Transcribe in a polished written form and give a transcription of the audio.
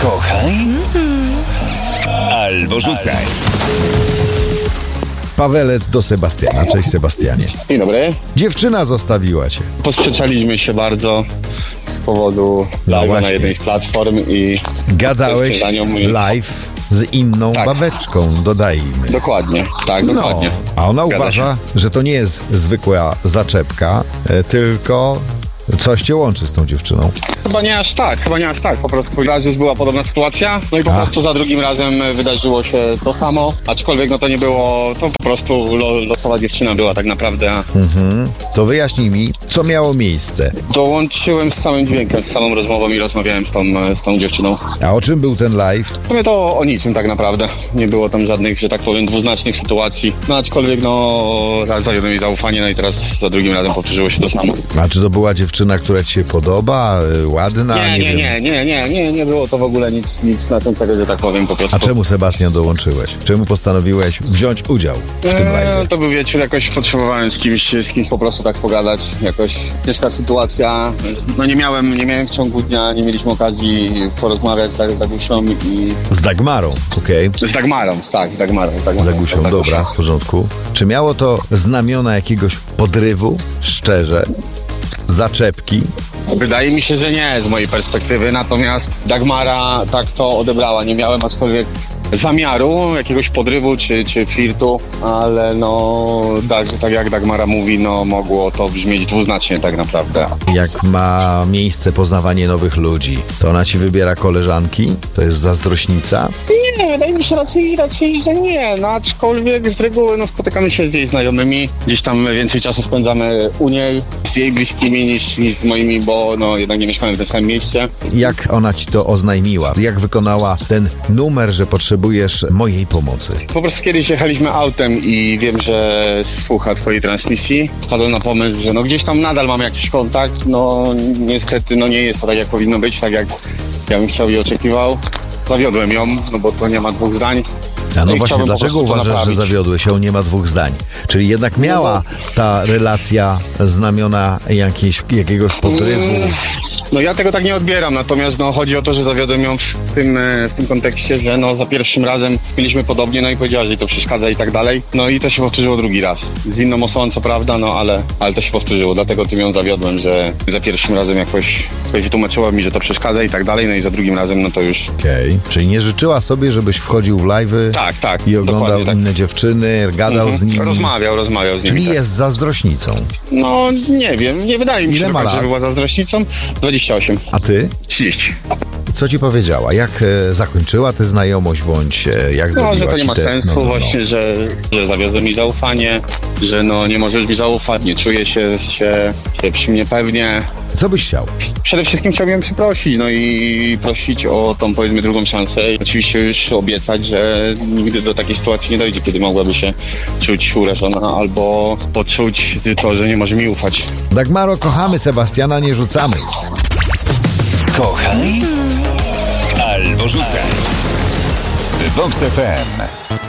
Kochaj albo rzucaj. Pawelec do Sebastiana. Cześć, Sebastianie. Dzień dobry. Dziewczyna zostawiła cię. Posprzeczaliśmy się bardzo z powodu live'a właśnie. na jednej z platform i... Gadałeś za nią mój- live z inną Tak. babeczką, dodajmy. Dokładnie, tak, dokładnie. A ona Zgadza uważa, że to nie jest zwykła zaczepka, tylko coś cię łączy z tą dziewczyną. Chyba nie aż tak. Po prostu raz już była podobna sytuacja, no i po prostu za drugim razem wydarzyło się to samo, aczkolwiek no to nie było, to po prostu losowa dziewczyna była tak naprawdę. To wyjaśnij mi, co miało miejsce. Dołączyłem z samym dźwiękiem, z samą rozmową i rozmawiałem z tą dziewczyną. A o czym był ten live? W sumie to o niczym tak naprawdę. Nie było tam żadnych, że tak powiem, dwuznacznych sytuacji. No aczkolwiek no raz zawiodłem jej zaufanie, no i teraz za drugim razem powtórzyło się to samo. A czy to była dziewczyna, która ci się podoba, ładna? Nie było to w ogóle nic znaczącego, że tak powiem po prostu. A czemu, Sebastian, dołączyłeś? Czemu postanowiłeś wziąć udział w tym live? To był wieczór, jakoś potrzebowałem z kimś po prostu tak pogadać, jakoś ciężka sytuacja. No nie miałem w ciągu dnia, nie mieliśmy okazji porozmawiać z Dagusią i... Z Dagmarą, okej. Z Dagmarą, tak, z Dagmarą. Z Dagusią, dobra, w porządku. Czy miało to znamiona jakiegoś podrywu, szczerze, zaczepki? Wydaje mi się, że nie z mojej perspektywy, natomiast Dagmara tak to odebrała. Nie miałem aczkolwiek zamiaru, jakiegoś podrywu czy flirtu, ale no tak jak Dagmara mówi, no mogło to brzmieć dwuznacznie tak naprawdę. Jak ma miejsce poznawanie nowych ludzi, to ona ci wybiera koleżanki? To jest zazdrośnica? Nie, wydaje mi się raczej, że nie, no aczkolwiek z reguły no, spotykamy się z jej znajomymi, gdzieś tam więcej czasu spędzamy u niej, z jej bliskimi niż z moimi, bo no jednak nie mieszkamy w tym samym mieście. Jak ona ci to oznajmiła? Jak wykonała ten numer, że potrzebujesz mojej pomocy? Po prostu kiedyś jechaliśmy autem i wiem, że słucha twojej transmisji. Wpadłem na pomysł, że no gdzieś tam nadal mam jakiś kontakt, no niestety no nie jest to tak jak powinno być, tak jak ja bym chciał i oczekiwał. Zawiodłem ją, no bo to nie ma dwóch zdań. A no i właśnie, chciałbym po dlaczego prostu to uważasz, że naprawić. zawiodłeś się? Nie ma dwóch zdań. Czyli jednak miała ta relacja znamiona jakiegoś podrywu. No ja tego tak nie odbieram, natomiast no chodzi o to, że zawiodłem ją w tym kontekście, że no za pierwszym razem mieliśmy podobnie, no i powiedziała, że jej to przeszkadza i tak dalej. No i to się powtórzyło drugi raz. Z inną osobą co prawda, no ale to się powtórzyło, dlatego tym ją zawiodłem, że za pierwszym razem jakoś wytłumaczyła mi, że to przeszkadza i tak dalej, no i za drugim razem no to już... Okej. Czyli nie życzyła sobie, żebyś wchodził w live'y Tak, i oglądał dokładnie tak. inne dziewczyny, gadał z nimi. Rozmawiał z nimi. Czyli tak. jest zazdrośnicą. No nie wiem, nie wydaje mi się, Ile ma że lat? była zazdrośnicą. 28. A ty? 30. Co ci powiedziała? Jak zakończyła tę znajomość, bądź jak zrobiła No, że to nie ci ma sensu właśnie, że zawiodłem mi zaufanie, że no nie możesz mi zaufać, nie czuję się przy mnie pewnie. Co byś chciał? Przede wszystkim chciałbym przeprosić, no i prosić o tą, powiedzmy, drugą szansę. I oczywiście już obiecać, że nigdy do takiej sytuacji nie dojdzie, kiedy mogłaby się czuć urażona albo poczuć to, że nie może mi ufać. Dagmaro, kochamy Sebastiana, nie rzucamy. Kochaj albo rzucaj. Vox FM.